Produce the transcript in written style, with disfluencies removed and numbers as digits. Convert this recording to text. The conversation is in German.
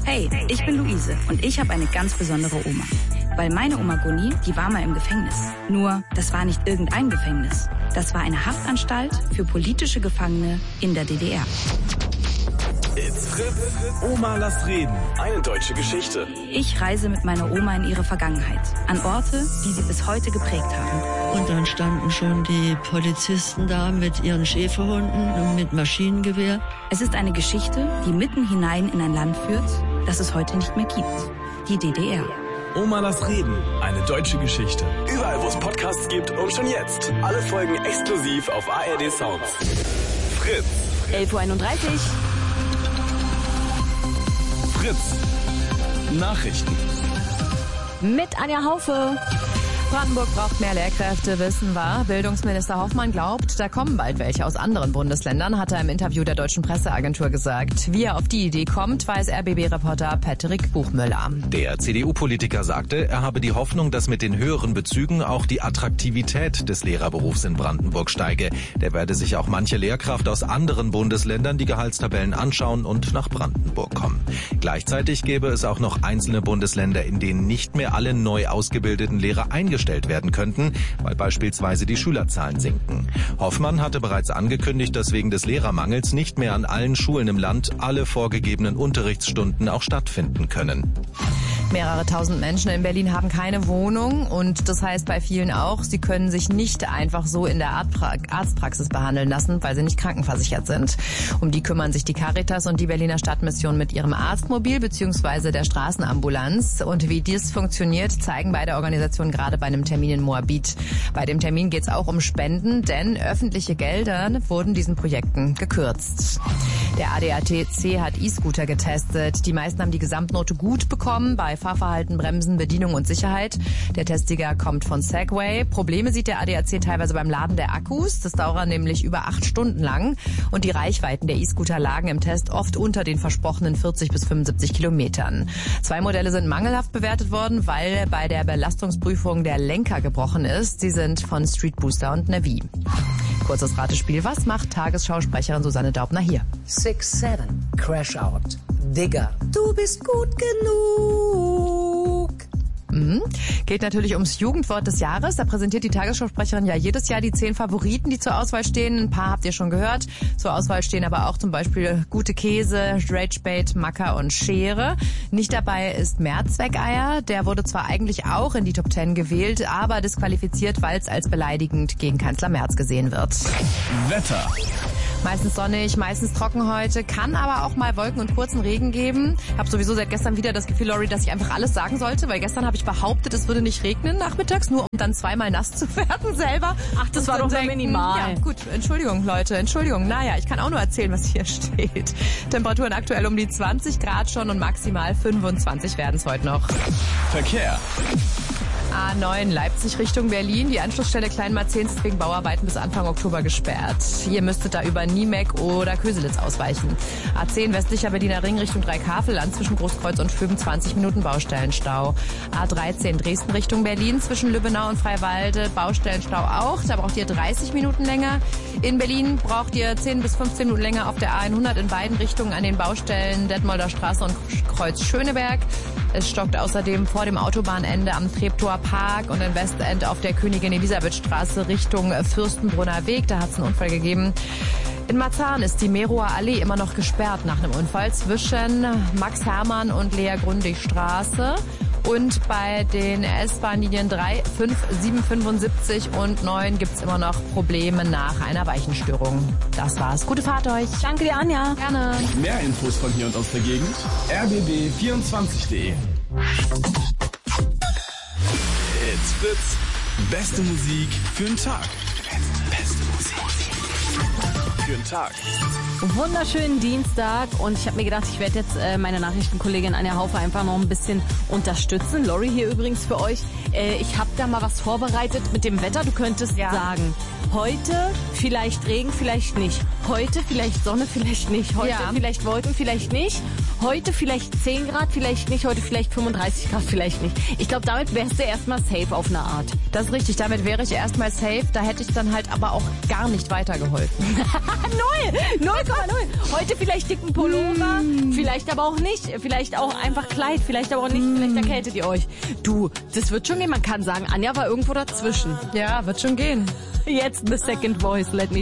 Hey, ich bin Luise und ich habe eine ganz besondere Oma. Weil meine Oma Gunni, die war mal im Gefängnis. Nur, das war nicht irgendein Gefängnis. Das war eine Haftanstalt für politische Gefangene in der DDR. It's Fritz. Oma, lass reden. Eine deutsche Geschichte. Ich reise mit meiner Oma in ihre Vergangenheit. An Orte, die sie bis heute geprägt haben. Und dann standen schon die Polizisten da mit ihren Schäferhunden und mit Maschinengewehr. Es ist eine Geschichte, die mitten hinein in ein Land führt, das es heute nicht mehr gibt. Die DDR. Oma, lass reden. Eine deutsche Geschichte. Überall, wo es Podcasts gibt und schon jetzt. Alle Folgen exklusiv auf ARD Sounds. Fritz. 11.31 Uhr. Fritz. Nachrichten. Mit Anja Haufe. Brandenburg braucht mehr Lehrkräfte, wissen wir. Bildungsminister Hoffmann glaubt, da kommen bald welche aus anderen Bundesländern, hat er im Interview der Deutschen Presseagentur gesagt. Wie er auf die Idee kommt, weiß RBB-Reporter Patrick Buchmüller. Der CDU-Politiker sagte, er habe die Hoffnung, dass mit den höheren Bezügen auch die Attraktivität des Lehrerberufs in Brandenburg steige. Der werde sich auch manche Lehrkraft aus anderen Bundesländern die Gehaltstabellen anschauen und nach Brandenburg kommen. Gleichzeitig gäbe es auch noch einzelne Bundesländer, in denen nicht mehr alle neu ausgebildeten Lehrer eingestellt werden könnten, weil beispielsweise die Schülerzahlen sinken. Hoffmann hatte bereits angekündigt, dass wegen des Lehrermangels nicht mehr an allen Schulen im Land alle vorgegebenen Unterrichtsstunden auch stattfinden können. Mehrere tausend Menschen in Berlin haben keine Wohnung und das heißt bei vielen auch, sie können sich nicht einfach so in der Arztpraxis behandeln lassen, weil sie nicht krankenversichert sind. Um die kümmern sich die Caritas und die Berliner Stadtmission mit ihrem Arztmobil bzw. der Straßenambulanz. Und wie dies funktioniert, zeigen beide Organisationen gerade bei einem Termin in Moabit. Bei dem Termin geht es auch um Spenden, denn öffentliche Gelder wurden diesen Projekten gekürzt. Der ADAC hat E-Scooter getestet. Die meisten haben die Gesamtnote gut bekommen bei Fahrverhalten, Bremsen, Bedienung und Sicherheit. Der Testsieger kommt von Segway. Probleme sieht der ADAC teilweise beim Laden der Akkus. Das dauert nämlich über 8 Stunden lang. Und die Reichweiten der E-Scooter lagen im Test oft unter den versprochenen 40 bis 75 Kilometern. 2 Modelle sind mangelhaft bewertet worden, weil bei der Belastungsprüfung der Lenker gebrochen ist. Sie sind von Street Booster und Navi. Kurzes Ratespiel. Was macht Tagesschausprecherin Susanne Daubner hier? 6-7, Crash Out, Digger, du bist gut genug. Geht natürlich ums Jugendwort des Jahres. Da präsentiert die Tagesschausprecherin ja jedes Jahr die 10 Favoriten, die zur Auswahl stehen. Ein paar habt ihr schon gehört. Zur Auswahl stehen aber auch zum Beispiel Gute Käse, Ragebait, Macker und Schere. Nicht dabei ist Mehrzweckeier. Der wurde zwar eigentlich auch in die Top 10 gewählt, aber disqualifiziert, weil es als beleidigend gegen Kanzler Merz gesehen wird. Wetter. Meistens sonnig, meistens trocken heute, kann aber auch mal Wolken und kurzen Regen geben. Hab sowieso seit gestern wieder das Gefühl, Lori, dass ich einfach alles sagen sollte, weil gestern habe ich behauptet, es würde nicht regnen nachmittags, nur um dann zweimal nass zu werden selber. Ach, das war doch nur minimal. Ja, gut, Entschuldigung, Leute, Entschuldigung. Naja, ich kann auch nur erzählen, was hier steht. Temperaturen aktuell um die 20 Grad schon und maximal 25 werden es heute noch. Verkehr. A9 Leipzig Richtung Berlin. Die Anschlussstelle Kleinmarzens ist wegen Bauarbeiten bis Anfang Oktober gesperrt. Ihr müsstet da über Niemeck oder Köselitz ausweichen. A10 westlicher Berliner Ring Richtung Dreikhavel-Land zwischen Großkreuz und 25 Minuten Baustellenstau. A13 Dresden Richtung Berlin zwischen Lübbenau und Freiwalde Baustellenstau auch. Da braucht ihr 30 Minuten länger. In Berlin braucht ihr 10 bis 15 Minuten länger auf der A100 in beiden Richtungen an den Baustellen Detmolder Straße und Kreuz Schöneberg. Es stockt außerdem vor dem Autobahnende am Treptower Park und im Westend auf der Königin-Elisabeth-Straße Richtung Fürstenbrunner Weg. Da hat es einen Unfall gegeben. In Marzahn ist die Merower Allee immer noch gesperrt nach einem Unfall zwischen Max-Hermann und Lea-Grundig-Straße. Und bei den S-Bahn-Linien 3, 5, 7, 75 und 9 gibt's immer noch Probleme nach einer Weichenstörung. Das war's. Gute Fahrt euch. Danke dir, Anja. Gerne. Mehr Infos von hier und aus der Gegend. rbb24.de. It's Fritz. Beste Musik für den Tag. Beste Musik für den Tag. Wunderschönen Dienstag und ich habe mir gedacht, ich werde jetzt meine Nachrichtenkollegin Anja Haufe einfach noch ein bisschen unterstützen. Lori hier übrigens für euch. Ich habe da mal was vorbereitet mit dem Wetter. Du könntest sagen, heute vielleicht Regen, vielleicht nicht. Heute vielleicht Sonne, vielleicht nicht. Heute vielleicht Wolken, vielleicht nicht. Heute vielleicht 10 Grad, vielleicht nicht. Heute vielleicht 35 Grad, vielleicht nicht. Ich glaube, damit wärst du erstmal safe auf eine Art. Das ist richtig, damit wäre ich erstmal safe. Da hätte ich dann halt aber auch gar nicht weitergeholfen. 0,0. Heute vielleicht dicken Pullover, Vielleicht aber auch nicht. Vielleicht auch einfach Kleid. Vielleicht aber auch nicht. Vielleicht erkältet ihr euch. Du, das wird schon gehen. Man kann sagen, Anja war irgendwo dazwischen. Ja, wird schon gehen. Jetzt The Second Voice. Let me